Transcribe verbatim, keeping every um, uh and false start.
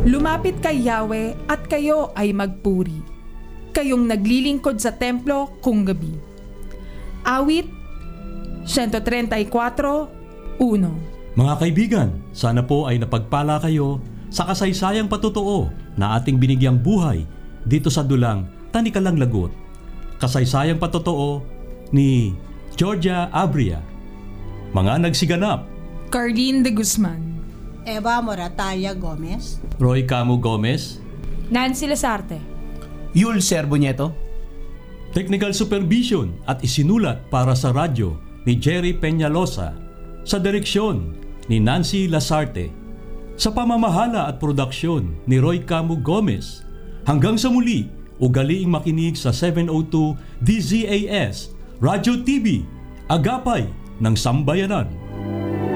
Lumapit kay Yahweh at kayo ay magpuri, kayong naglilingkod sa templo kung gabi. Awit one thirty-four, one. Mga kaibigan, sana po ay napagpala kayo sa kasaysayang patotoo na ating binigyang buhay dito sa dulang Tanikalang Lagut. Kasaysayang patotoo ni Georgia Abria. Mga nagsiganap: Carlene de Guzman, Eva Morataya Gomez, Roy Camo Gomez, Nancy Lasarte. Yul Serbo Nieto. Technical Supervision at isinulat para sa radyo ni Jerry Peñalosa, sa direksyon ni Nancy Lasarte, sa pamamahala at produksyon ni Roy Camo Gomez. Hanggang sa muli, ugaliing makinig sa seven oh two D Z A S, Radyo T V, Agapay ng Sambayanan.